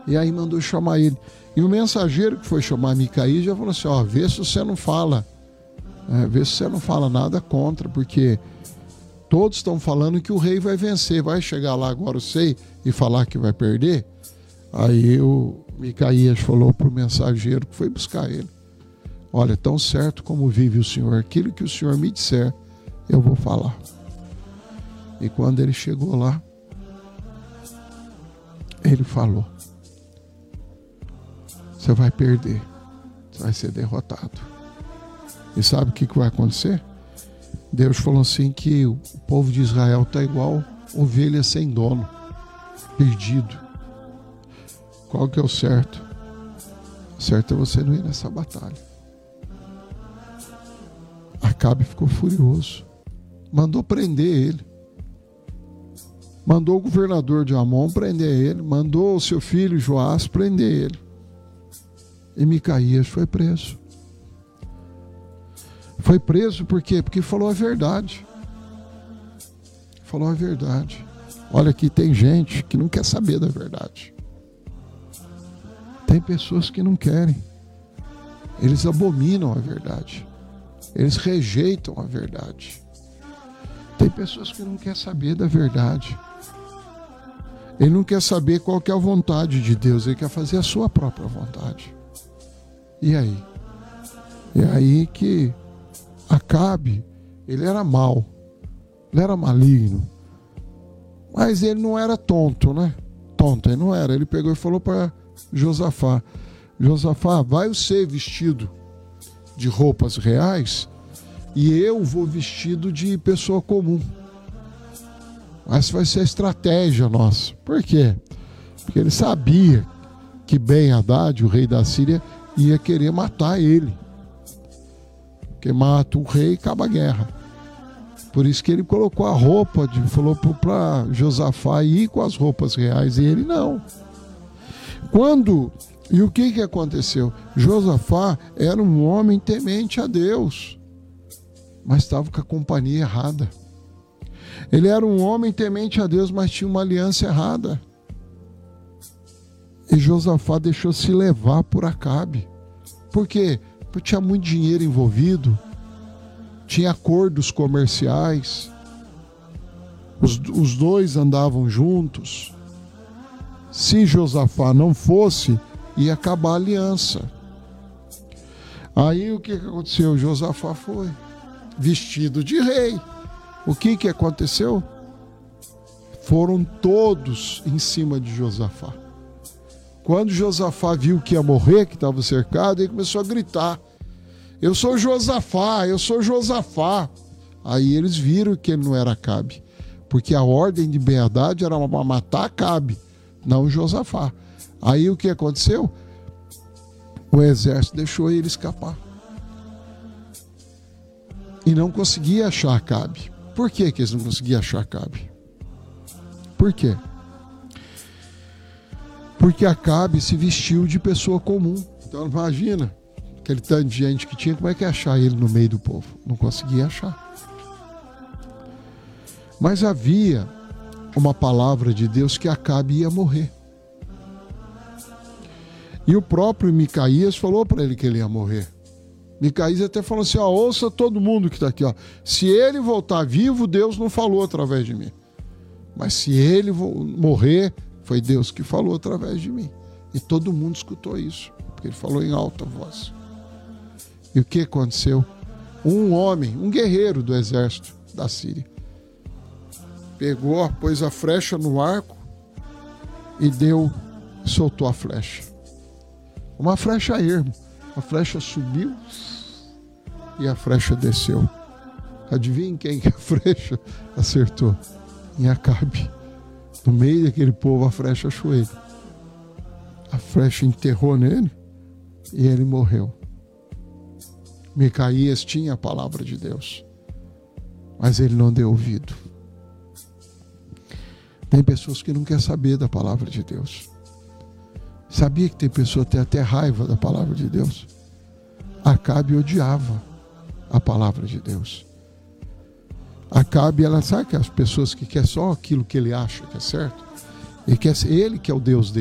E aí mandou chamar ele. E o mensageiro que foi chamar Micaías já falou assim, vê se você não fala. Vê se você não fala nada contra, porque todos estão falando que o rei vai vencer. Vai chegar lá agora o sei e falar que vai perder? Aí o Micaías falou para o mensageiro que foi buscar ele. Olha, tão certo como vive o Senhor, aquilo que o Senhor me disser, eu vou falar. E quando ele chegou lá, ele falou, você vai perder, você vai ser derrotado. E sabe o que vai acontecer? Deus falou assim que o povo de Israel está igual ovelha sem dono, perdido. Qual que é o certo? O certo é você não ir nessa batalha. Acabe ficou furioso, mandou prender ele, mandou o governador de Amon prender ele, mandou o seu filho Joás prender ele, e Micaías foi preso. Foi preso por quê? Porque falou a verdade. Falou a verdade. Olha, aqui tem gente que não quer saber da verdade. Tem pessoas que não querem. Eles abominam a verdade. Eles rejeitam a verdade. Tem pessoas que não querem saber da verdade. Ele não quer saber qual que é a vontade de Deus. Ele quer fazer a sua própria vontade. E aí? É aí que Acabe, ele era mau. Ele era maligno. Mas ele não era tonto, né? Tonto, ele não era. Ele pegou e falou para Josafá, Josafá, vai você vestido de roupas reais e eu vou vestido de pessoa comum. Essa vai ser a estratégia nossa. Por quê? Porque ele sabia que Ben-Hadad, o rei da Síria, ia querer matar ele. Porque mata o rei e acaba a guerra. Por isso que ele colocou a roupa, falou para Josafá ir com as roupas reais e ele não. E o que aconteceu? Josafá era um homem temente a Deus, mas estava com a companhia errada. Ele era um homem temente a Deus, mas tinha uma aliança errada. E Josafá deixou se levar por Acabe. Por quê? Porque tinha muito dinheiro envolvido, tinha acordos comerciais, os dois andavam juntos. Se Josafá não fosse, ia acabar a aliança. Aí o que aconteceu? Josafá foi vestido de rei. O que aconteceu? Foram todos em cima de Josafá. Quando Josafá viu que ia morrer, que estava cercado, ele começou a gritar, eu sou Josafá, eu sou Josafá. Aí eles viram que ele não era Acabe, porque a ordem de Ben-Hadad era matar Acabe, não Josafá. Aí o que aconteceu? O exército deixou ele escapar. E não conseguia achar Acabe. Por que eles não conseguiam achar Acabe? Por quê? Porque Acabe se vestiu de pessoa comum. Então imagina, aquele tanto de gente que tinha, como é que ia achar ele no meio do povo? Não conseguia achar. Mas havia uma palavra de Deus que Acabe ia morrer. E o próprio Micaías falou para ele que ele ia morrer. Micaías até falou assim, ouça todo mundo que está aqui. Se ele voltar vivo, Deus não falou através de mim. Mas se ele morrer, foi Deus que falou através de mim. E todo mundo escutou isso, porque ele falou em alta voz. E o que aconteceu? Um homem, um guerreiro do exército da Síria, pegou, pôs a flecha no arco e soltou a flecha. Uma flecha ermo. A flecha subiu e a flecha desceu. Adivinha quem que a flecha acertou? Em Acabe. No meio daquele povo, a flecha achou ele. A flecha enterrou nele e ele morreu. Micaías tinha a palavra de Deus, mas ele não deu ouvido. Tem pessoas que não querem saber da palavra de Deus. Sabia que tem pessoa que tem até raiva da palavra de Deus? Acabe odiava a palavra de Deus. Acabe, ela sabe que as pessoas que querem só aquilo que ele acha que é certo, ele que é o Deus dele.